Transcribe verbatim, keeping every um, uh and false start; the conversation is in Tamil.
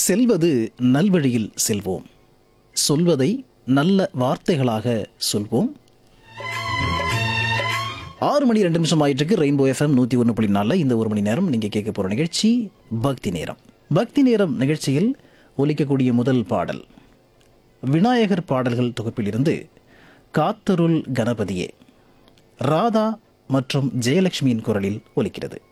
செல்வது நல்வழியில் செல்வோம், சொல்வதை நல்ல வார்த்தைகளாக சொல்வோம். ஆறு மணி ரெண்டு நிமிஷம் ஆயிட்டு இருக்கு. ரெயின்போ எஃப்எம் நூற்றி ஒன்று புள்ளி நாலில் இந்த ஒரு மணி நேரம் நீங்கள் கேட்க போகிற நிகழ்ச்சி பக்தி நேரம். பக்தி நேரம் நிகழ்ச்சியில் ஒலிக்கக்கூடிய முதல் பாடல் விநாயகர் பாடல்கள் தொகுப்பிலிருந்து காத்தருள் கணபதியே, ராதா மற்றும் ஜெயலட்சுமியின் குரலில் ஒலிக்கிறது.